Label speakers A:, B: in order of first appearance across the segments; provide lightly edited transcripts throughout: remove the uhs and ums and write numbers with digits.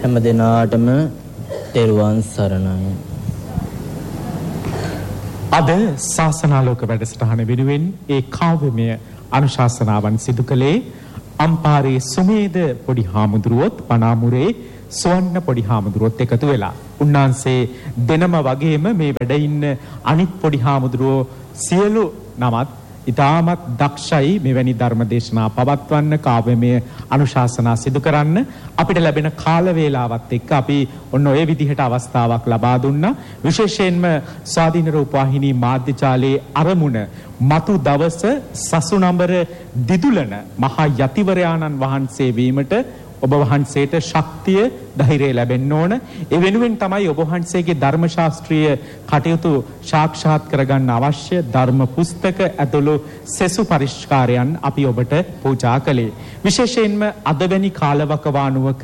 A: හැම දිනාටම තෙරුවන් සරණයි.
B: අද ශාසනාලෝක වැඩසටහන වෙනුවෙන් ඒ කාව්‍යමය අනුශාසනාවන් සිදු කළේ අම්පාරේ සුමේද පොඩි හාමුදුරුවොත් පනාමුරේ සුවන්න පොඩි හාමුදුරුවොත් එකතු වෙලා. උන්වහන්සේ දෙනම වගේම මේ වැඩ ඉන්න අනිත් පොඩි හාමුදුරුවෝ සියලු නමත් ඉතාමත් දක්ෂයි මෙවැනි ධර්ම දේශනා පවත්වන්න, කාව්‍යමය අනුශාසනා සිදු කරන්න. අපිට ලැබෙන කාල වේලාවත් එක්ක අපි ඔන්න ඔය විදිහට අවස්ථාවක් ලබා දුන්නා. විශේෂයෙන්ම ස්වාධීන රූපවාහිනී මාධ්‍යජාලයේ අරමුණ මතු දවස සසුනඹර දිදුලන මහා යතිවරයාණන් වහන්සේ වීමට ඔබ වහන්සේට ශක්තිය ධෛර්යය ලැබෙන්න ඕන. ඒ වෙනුවෙන් තමයි ඔබ වහන්සේගේ ධර්ම ශාස්ත්‍රීය කටයුතු සාක්ෂාත් කරගන්න අවශ්‍ය ධර්ම පුස්තක ඇතුළු සෙසු පරිස්කාරයන් අපි ඔබට පූජා කළේ. විශේෂයෙන්ම අදවැනි කාලවකවානුවක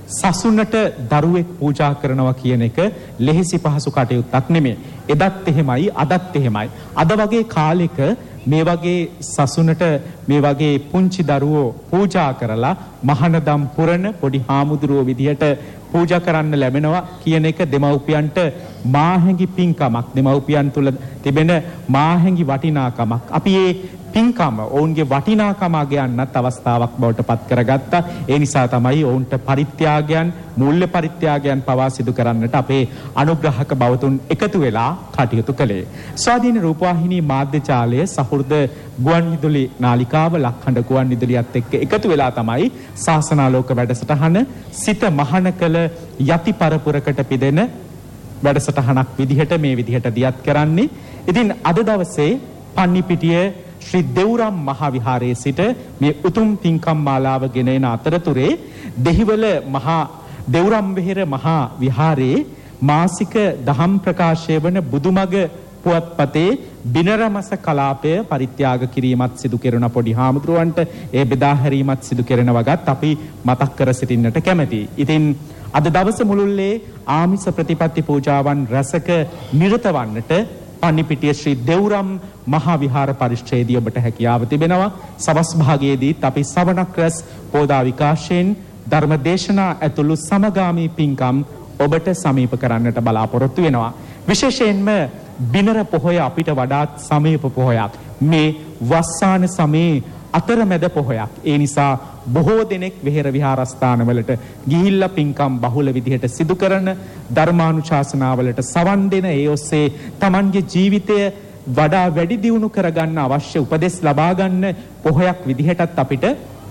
B: සසුනට දරුවෙක් පූජා කරනවා කියන එක ලෙහෙසි පහසු කටයුත්තක් නෙමෙයි. එදත් එහෙමයි, අදත් එහෙමයි. අද වගේ කාලෙක මේ වගේ සසුනට මේ වගේ පුංචි දරුවෝ පූජා කරලා මහානදම් පුරන පොඩි හාමුදුරුවෝ විදිහට පූජා කරන්න ලැබෙනවා කියන එක දෙමව්පියන්ට මාහැඟි පින්කමක්, දෙමව්පියන් තුල තිබෙන මාහැඟි වටිනාකමක්. අපි මේ පින්කම ඔවුන්ගේ වටිනාකම අගයන්නත් අවස්ථාවක් බවට පත් කරගත්තා. ඒ නිසා තමයි ඔවුන්ට පරිත්‍යාගයන්, මූල්‍ය පරිත්‍යාගයන් පවා සිදු කරන්නට අපේ අනුග්‍රහක බවතුන් එකතු වෙලා කටයුතු කළේ. ස්වාධීන රූපවාහිනී මාධ්‍යජාලය සහෘද ගුවන්විදුලි නාලිකාව ලක්හඬ ගුවන්විදුලියත් එක්ක එකතු වෙලා තමයි ශාසනාලෝක වැඩසටහන සිත මහාන කළ යති පරපුරකට පිදෙන වැඩසටහනක් විදිහට මේ විදිහට දියත් කරන්නේ. ඉතින් අද දවසේ පන්නිපිටිය ශ්‍රී දෙව්රම් මහා විහාරයේ සිට මේ උතුම් පින්කම් මාලාව ගෙන එන අතරතුරේ දෙහිවල මහා දෙව්රම් වෙහෙර මහා විහාරයේ මාසික දහම් ප්‍රකාශය වන බුදුමග පුවත්පතේ බිනරමස කලාපය පරිත්‍යාග කිරීමත් සිදු කෙරෙන පොඩි හාමුදුරුවන්ට ඒ බෙදා හැරීමත් සිදු කෙරෙන වගත් අපි මතක් කර සිටින්නට කැමැතියි. ඉතින් අද දවස මුළුල්ලේ ආමිස ප්‍රතිපත්ති පූජාවන් රැසක නිරත වන්නට පන්නිපිටිය ශ්‍රී දෙව්රම් මහා විහාර පරිශ්‍රයේදී ඔබට හැකියාව තිබෙනවා. සවස් භාගයේදීත් අපි සවනක් රැස් පෝදා විකාශයෙන් ධර්ම දේශනා ඇතුළු සමගාමී පින්කම් ඔබට සමීප කරන්නට බලාපොරොත්තු වෙනවා. විශේෂයෙන්ම බිනර පොහොය අපිට වඩාත් සමීප පොහොයක්. මේ වස්සාන සමයේ අතරමැද පොහොයක්. ඒ නිසා බොහෝ දෙනෙක් වෙහෙර විහාරස්ථානවලට ගිහිල්ලා පින්කම් බහුල විදිහට සිදු කරන, ධර්මානුශාසනාවලට සවන් දෙන, ඒ ඔස්සේ Tamanගේ ජීවිතය වඩා වැඩි දියුණු කරගන්න අවශ්‍ය උපදෙස් ලබා ගන්න පොහොයක් විදිහටත් අපිට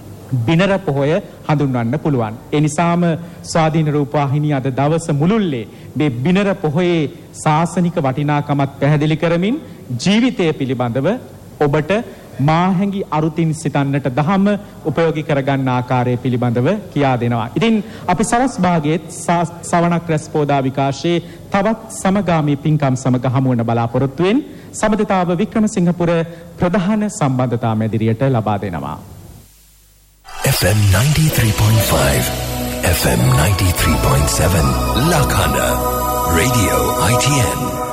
B: බිනර පොහොය හඳුන්වන්න පුළුවන්. ඒ නිසාම ස්වාධීන රූපවාහිනිය අද දවස මුළුල්ලේ මේ බිනර පොහොයේ සාසනික වටිනාකමත් පැහැදිලි කරමින් ජීවිතය පිළිබඳව ඔබට මාහැඟි අරුතින් සිතන්නට දහම උපයෝගී කරගන්න ආකාරය පිළිබඳව කියා දෙනවා. ඉතින් අපි සවස් භාගයේ සවනක් රැස් පෝදා විකාශයේ තවත් සමගාමී පින්කම් සමග හමු වන බලාපොරොත්තුවෙන් සමදතාව වික්‍රමසිංහපුර ප්‍රධාන සම්බන්ධතා මැදිරියට ලබා දෙනවා.
C: FM 93.5, FM 93.7, Lakhanda, Radio ITN.